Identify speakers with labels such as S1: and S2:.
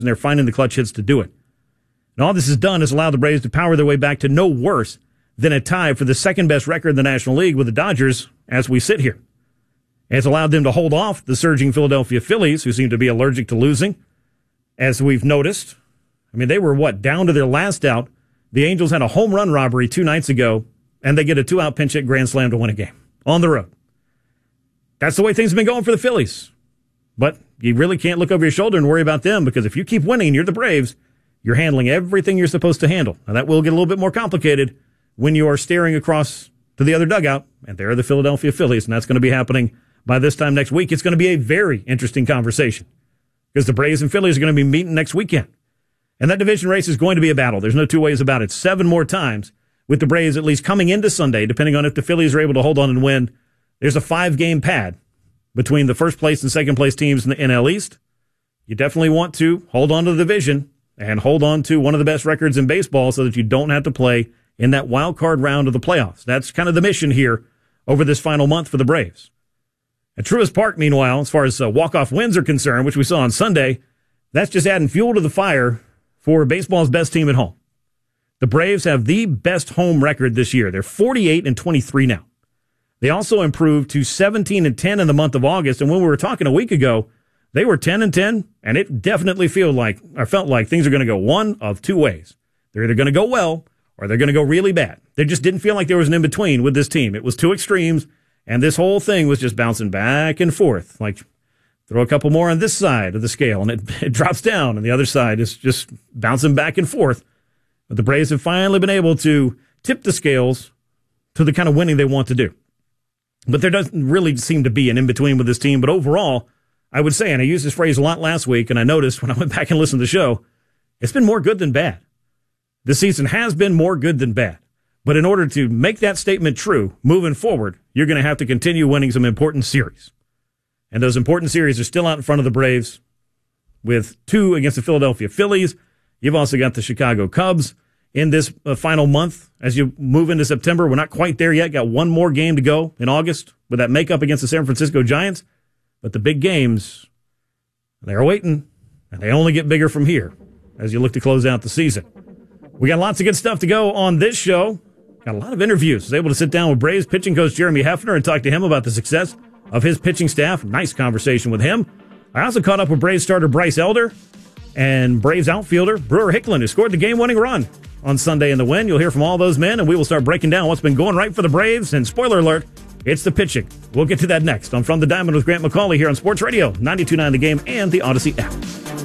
S1: and they're finding the clutch hits to do it. And all this has done is allow the Braves to power their way back to no worse than a tie for the second-best record in the National League with the Dodgers as we sit here. And it's allowed them to hold off the surging Philadelphia Phillies, who seem to be allergic to losing, as we've noticed. I mean, they were, down to their last out. The Angels had a home run robbery 2 nights ago, and they get a 2-out pinch hit grand slam to win a game on the road. That's the way things have been going for the Phillies. But you really can't look over your shoulder and worry about them, because if you keep winning and you're the Braves, you're handling everything you're supposed to handle. Now, that will get a little bit more complicated when you are staring across to the other dugout, and there are the Philadelphia Phillies, and that's going to be happening by this time next week. It's going to be a very interesting conversation, because the Braves and Phillies are going to be meeting next weekend. And that division race is going to be a battle. There's no two ways about it. 7 more times, with the Braves at least coming into Sunday, depending on if the Phillies are able to hold on and win. There's a 5-game pad between the first place and second place teams in the NL East. You definitely want to hold on to the division and hold on to one of the best records in baseball so that you don't have to play in that wild card round of the playoffs. That's kind of the mission here over this final month for the Braves. At Truist Park, meanwhile, as far as walk-off wins are concerned, which we saw on Sunday, that's just adding fuel to the fire for baseball's best team at home. The Braves have the best home record this year. They're 48-23 now. They also improved to 17-10 in the month of August, and when we were talking a week ago, they were 10-10, and it definitely felt like things are going to go one of 2 ways. They're either going to go well or they're going to go really bad. They just didn't feel like there was an in-between with this team. It was 2 extremes, and this whole thing was just bouncing back and forth. Like, throw a couple more on this side of the scale, and it drops down, and the other side is just bouncing back and forth. But the Braves have finally been able to tip the scales to the kind of winning they want to do. But there doesn't really seem to be an in-between with this team. But overall, I would say, and I used this phrase a lot last week, and I noticed when I went back and listened to the show, it's been more good than bad. This season has been more good than bad. But in order to make that statement true, moving forward, you're going to have to continue winning some important series. And those important series are still out in front of the Braves, with 2 against the Philadelphia Phillies. You've also got the Chicago Cubs in this final month. As you move into September, we're not quite there yet. Got 1 more game to go in August with that makeup against the San Francisco Giants. But the big games, they're waiting, and they only get bigger from here as you look to close out the season. We got lots of good stuff to go on this show. Got a lot of interviews. I was able to sit down with Braves pitching coach Jeremy Hefner and talk to him about the success of his pitching staff. Nice conversation with him. I also caught up with Braves starter Bryce Elder and Braves outfielder Brewer Hicklin, who scored the game-winning run on Sunday in the win. You'll hear from all those men, and we will start breaking down what's been going right for the Braves. And spoiler alert, it's the pitching. We'll get to that next on From the Diamond with Grant McCauley here on Sports Radio 92.9 The Game and the Odyssey app.